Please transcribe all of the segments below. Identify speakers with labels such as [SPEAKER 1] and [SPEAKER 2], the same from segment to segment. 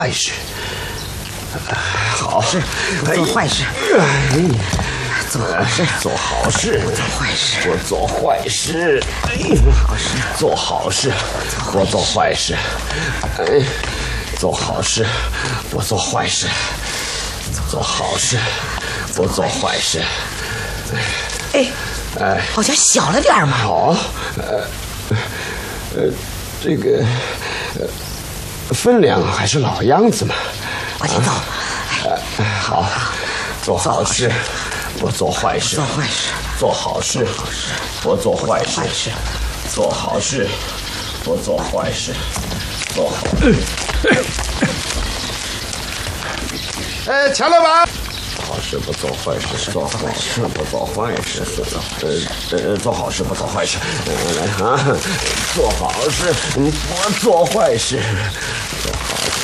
[SPEAKER 1] 坏事。好事，
[SPEAKER 2] 不做坏事。做好事，
[SPEAKER 1] 做好事，
[SPEAKER 2] 不做坏事，
[SPEAKER 1] 不做坏事。
[SPEAKER 2] 好事，
[SPEAKER 1] 做好事，不做坏事。做好事，不做坏事。做好事，不做坏事。
[SPEAKER 2] 好像小了点嘛。
[SPEAKER 1] 好，这个分量还是老样子嘛。
[SPEAKER 2] 往前走。
[SPEAKER 1] 好，做好事，不做坏事。
[SPEAKER 2] 做坏事，
[SPEAKER 1] 做好事，不做坏事。做好事，不做坏事。做好。
[SPEAKER 3] 钱老板。
[SPEAKER 1] 好事不做坏事，做好事不做坏事。做好事不做坏事。来啊，做好事不做坏事。做好事。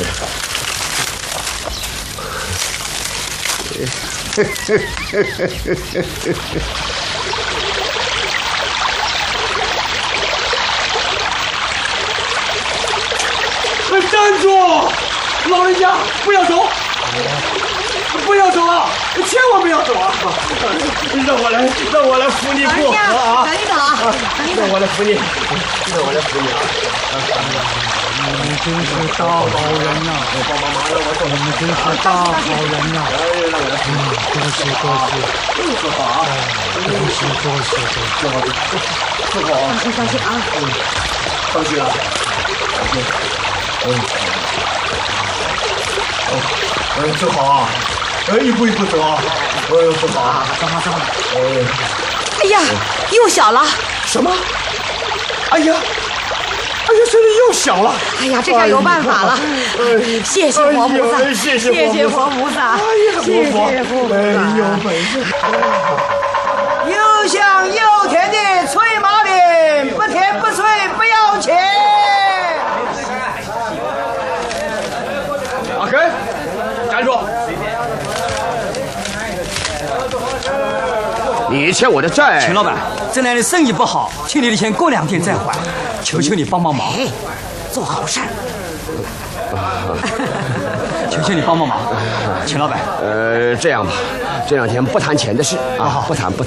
[SPEAKER 3] 站住！老人家，不要走！不要走啊！千万不要走啊！让我来扶你过啊！
[SPEAKER 2] 等一等啊！
[SPEAKER 3] 让我来扶你，让我来扶你啊！
[SPEAKER 4] 你真是大好人呐！
[SPEAKER 3] 帮忙让我走！
[SPEAKER 4] 你真是大好人呐！
[SPEAKER 3] 让我来扶你，
[SPEAKER 4] 多谢多谢，
[SPEAKER 3] 坐好啊！
[SPEAKER 4] 多谢多谢，
[SPEAKER 3] 坐好，坐好啊！
[SPEAKER 2] 小心啊！
[SPEAKER 3] 放心啊！坐好啊！一步一步走啊！坐好啊！
[SPEAKER 2] 走好走好。哎呀，又小了。
[SPEAKER 3] 什么？哎呀，身体又小了。
[SPEAKER 2] 哎呀，这下有办法了。谢谢活菩萨，
[SPEAKER 3] 谢谢
[SPEAKER 2] 活菩萨，
[SPEAKER 3] 谢谢活菩萨。有本事。又香又甜的脆麻饼，不甜不脆不要钱。阿根，站住！
[SPEAKER 1] 你欠我的债，
[SPEAKER 5] 秦老板，这两天生意不好，欠你的钱过2天再还，求求你帮帮忙。
[SPEAKER 2] 做好事。
[SPEAKER 5] 求求你帮帮忙，秦老板。
[SPEAKER 1] 这样吧，这2天不谈钱的事啊，不谈。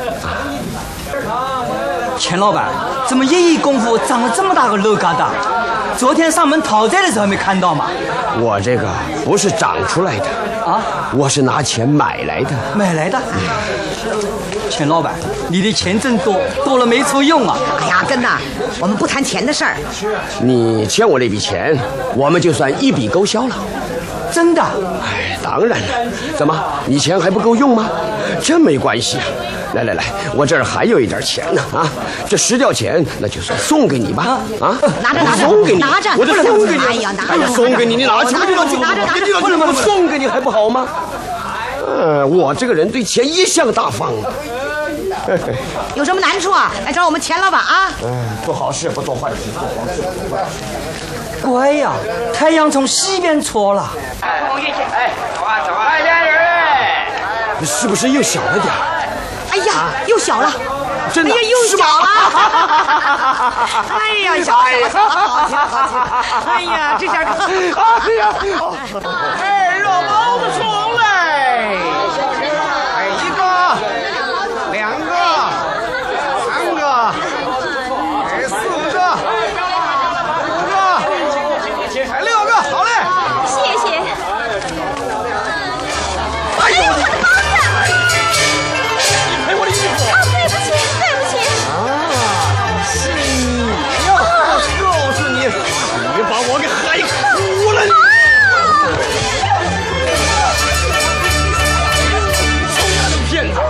[SPEAKER 5] 钱老板，怎么一夜功夫长了这么大个肉疙瘩？昨天上门讨债的时候没看到吗？
[SPEAKER 1] 我这个不是长出来的
[SPEAKER 5] 啊，
[SPEAKER 1] 我是拿钱买来的。
[SPEAKER 5] 买来的？钱老板，你的钱真多，多了没处用啊！
[SPEAKER 2] 哎呀，根呐，我们不谈钱的事儿。
[SPEAKER 1] 你欠我那笔钱，我们就算一笔勾销了。
[SPEAKER 5] 真的？
[SPEAKER 1] 哎，当然了。怎么，你钱还不够用吗？真没关系啊。来，我这儿还有一点钱呢啊！这10吊钱，那就算送给你吧啊！
[SPEAKER 2] 拿着，
[SPEAKER 1] 送给你，
[SPEAKER 2] 拿着，
[SPEAKER 1] 我这送给你。
[SPEAKER 2] 哎呀，拿着，
[SPEAKER 1] 送给你，你拿去，
[SPEAKER 2] 拿着，
[SPEAKER 1] 我送给你还不好吗？我这个人对钱一向大方。
[SPEAKER 2] 有什么难处啊？来找我们钱老板啊！
[SPEAKER 1] 做好事不做坏事，做好事不做坏事。
[SPEAKER 5] 乖呀，太阳从西边出了。
[SPEAKER 3] 走啊，快点人！
[SPEAKER 1] 是不是又小了点？
[SPEAKER 2] 哎呀，又小了。
[SPEAKER 1] 真的？
[SPEAKER 2] 哎呀，又小了！哎呀，小了，好，哎呀，这下可……
[SPEAKER 3] 哎，肉包子出来！一个，2个，3个，4个，5个，6个，好嘞！
[SPEAKER 6] 谢谢。
[SPEAKER 3] 哎呦，
[SPEAKER 6] 我的包子！
[SPEAKER 3] 你赔我的衣服！
[SPEAKER 6] 啊，对不起。
[SPEAKER 3] 是你呀！就是你，你把我给害哭了！骗子！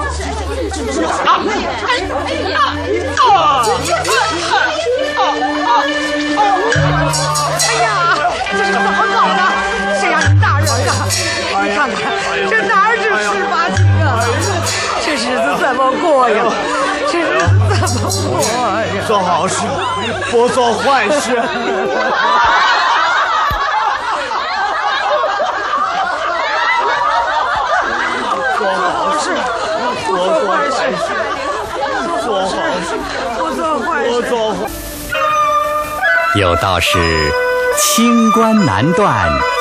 [SPEAKER 2] 哎呀，这是怎么搞的？谁让你大人啊？你看看，这哪是18斤啊？这日子怎么过呀？这日子怎么过呀？
[SPEAKER 3] 做好事，不做坏事。做好事，不做坏事。做好事，不做坏事。
[SPEAKER 7] 有道是
[SPEAKER 6] 清官难断